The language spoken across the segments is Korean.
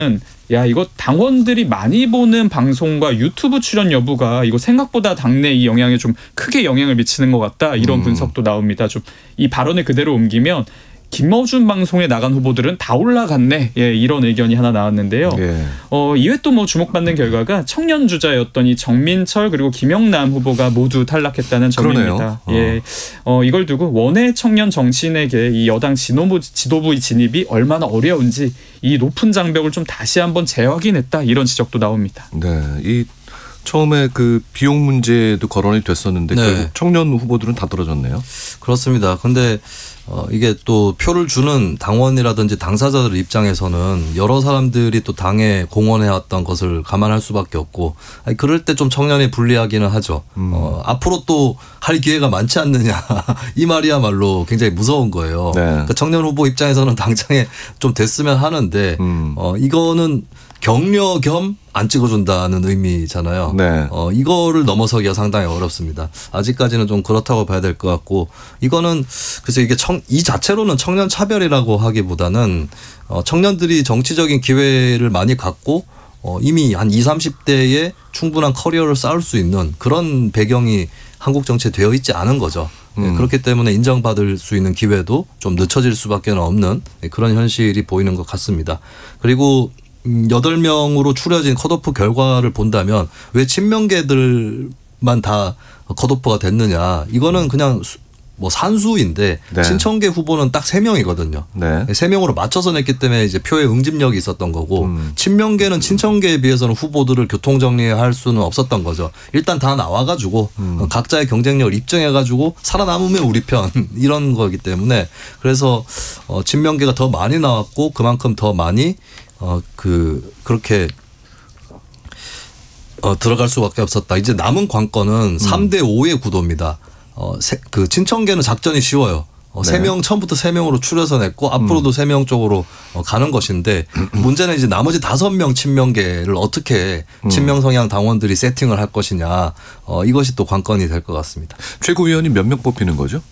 야, 이거 당원들이 많이 보는 방송과 유튜브 출연 여부가 이거 생각보다 당내 이 영향에 좀 크게 영향을 미치는 것 같다. 이런 분석도 나옵니다. 좀 이 발언을 그대로 옮기면 김어준 방송에 나간 후보들은 다 올라갔네. 예, 이런 의견이 하나 나왔는데요. 예. 이외 또 뭐 주목받는 결과가 청년 주자였던 이 정민철 그리고 김영남 후보가 모두 탈락했다는 점입니다. 예, 이걸 두고 원외 청년 정치인에게 이 여당 지도부의 진입이 얼마나 어려운지 이 높은 장벽을 좀 다시 한번 재확인했다. 이런 지적도 나옵니다. 네, 이 처음에 그 비용 문제도 거론이 됐었는데 네. 결국 청년 후보들은 다 떨어졌네요. 그렇습니다. 근데 이게 또 표를 주는 당원이라든지 당사자들 입장에서는 여러 사람들이 또 당에 공헌해왔던 것을 감안할 수밖에 없고 그럴 때 좀 청년이 불리하기는 하죠. 앞으로 또 할 기회가 많지 않느냐 이 말이야말로 굉장히 무서운 거예요. 네. 그러니까 청년 후보 입장에서는 당장에 좀 됐으면 하는데 이거는 격려 겸 안 찍어준다는 의미잖아요. 네. 이거를 넘어서기가 상당히 어렵습니다. 아직까지는 좀 그렇다고 봐야 될 것 같고 이거는 그래서 이게 이 자체로는 청년 차별이라고 하기보다는 청년들이 정치적인 기회를 많이 갖고 이미 한 20, 30대에 충분한 커리어를 쌓을 수 있는 그런 배경이 한국 정치에 되어 있지 않은 거죠. 그렇기 때문에 인정받을 수 있는 기회도 좀 늦춰질 수밖에 없는 그런 현실이 보이는 것 같습니다. 그리고 8명으로 추려진 컷오프 결과를 본다면 왜 친명계들만 다 컷오프가 됐느냐. 이거는 그냥 뭐 산수인데 네. 친청계 후보는 딱 3명이거든요. 네. 3명으로 맞춰서 냈기 때문에 이제 표의 응집력이 있었던 거고 친명계는 친청계에 비해서는 후보들을 교통정리할 수는 없었던 거죠. 일단 다 나와가지고 각자의 경쟁력을 입증해가지고 살아남으면 우리 편 이런 거기 때문에 그래서 친명계가 더 많이 나왔고 그만큼 더 많이 그렇게 들어갈 수밖에 없었다. 이제 남은 관건은 3대 5의 구도입니다. 그 친청계는 작전이 쉬워요. 네. 3명 처음부터 3명으로 추려서 냈고 앞으로도 3명 쪽으로 가는 것인데 문제는 이제 나머지 5명 친명계를 어떻게 친명 성향 당원들이 세팅을 할 것이냐 이것이 또 관건이 될 것 같습니다. 최고위원이 몇 명 뽑히는 거죠?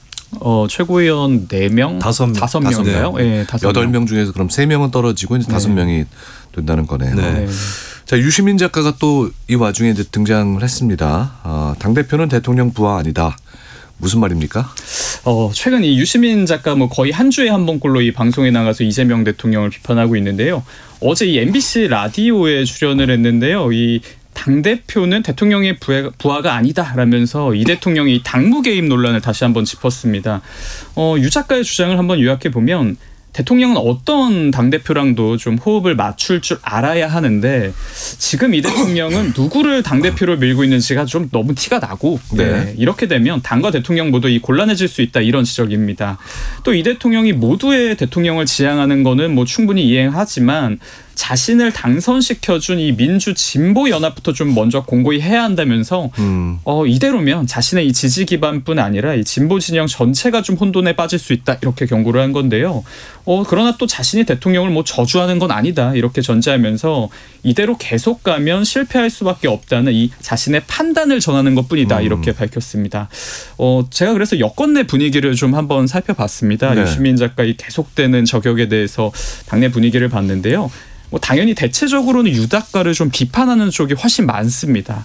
최고위원 4명, 5명. 5명인가요? 네, 5명. 8명 중에서 그럼 3명은 떨어지고 이제 5명이 된다는 거네요. 네. 자, 유시민 작가가 또 이 와중에 이제 등장을 했습니다. 당대표는 대통령 부하 아니다. 무슨 말입니까? 최근 이 유시민 작가 뭐 거의 한 주에 한 번꼴로 이 방송에 나가서 이재명 대통령을 비판하고 있는데요. 어제 이 MBC 라디오에 출연을 했는데요. 이 당대표는 대통령의 부하가 아니다라면서 이 대통령이 당무 개입 논란을 다시 한번 짚었습니다. 유 작가의 주장을 한번 요약해 보면 대통령은 어떤 당대표랑도 좀 호흡을 맞출 줄 알아야 하는데 지금 이 대통령은 누구를 당대표로 밀고 있는지가 좀 너무 티가 나고 네. 이렇게 되면 당과 대통령 모두 곤란해질 수 있다 이런 지적입니다. 또 이 대통령이 모두의 대통령을 지향하는 거는 뭐 충분히 이해하지만 자신을 당선시켜준 이 민주진보연합부터 좀 먼저 공고히 해야 한다면서 이대로면 자신의 이 지지 기반뿐 아니라 이 진보 진영 전체가 좀 혼돈에 빠질 수 있다 이렇게 경고를 한 건데요. 그러나 또 자신이 대통령을 뭐 저주하는 건 아니다 이렇게 전제하면서 이대로 계속 가면 실패할 수밖에 없다는 이 자신의 판단을 전하는 것뿐이다 이렇게 밝혔습니다. 제가 그래서 여권 내 분위기를 좀 한번 살펴봤습니다. 네. 유시민 작가의 계속되는 저격에 대해서 당내 분위기를 봤는데요. 당연히 대체적으로는 유 작가를 좀 비판하는 쪽이 훨씬 많습니다.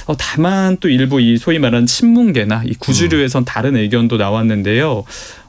다만 또 일부 이 소위 말하는 친문계나 이 구주류에선 다른 의견도 나왔는데요.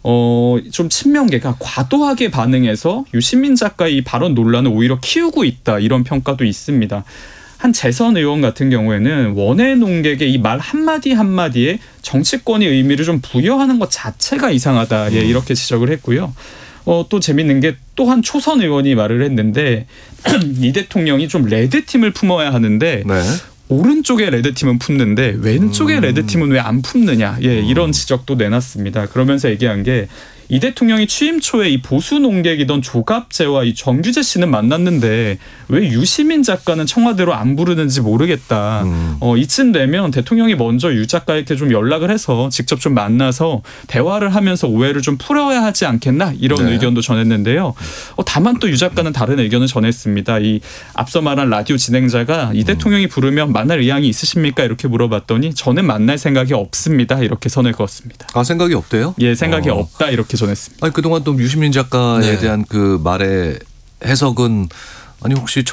좀 친명계가 과도하게 반응해서 유시민 작가의 이 발언 논란을 오히려 키우고 있다 이런 평가도 있습니다. 한 재선 의원 같은 경우에는 원외 농객의 이 말 한마디 한마디에 정치권의 의미를 좀 부여하는 것 자체가 이상하다 이렇게 지적을 했고요. 또 재밌는 게 또 한 초선 의원이 말을 했는데 이 대통령이 좀 레드팀을 품어야 하는데 네. 오른쪽에 레드팀은 품는데 왼쪽에 레드팀은 왜 안 품느냐 이런 지적도 내놨습니다. 그러면서 얘기한 게 이 대통령이 취임 초에 이 보수 농객이던 조갑재와 이 정규재 씨는 만났는데 왜 유시민 작가는 청와대로 안 부르는지 모르겠다. 이쯤 되면 대통령이 먼저 유 작가에게 좀 연락을 해서 직접 좀 만나서 대화를 하면서 오해를 좀 풀어야 하지 않겠나 이런 네. 의견도 전했는데요. 다만 또 유 작가는 다른 의견을 전했습니다. 이 앞서 말한 라디오 진행자가 이 대통령이 부르면 만날 의향이 있으십니까? 이렇게 물어봤더니 저는 만날 생각이 없습니다. 이렇게 선을 그었습니다. 생각이 없대요? 예, 생각이 없다 이렇게 전했습니다. 아니 그동안 또 유시민 작가에 네. 대한 그 말의 해석은 아니 혹시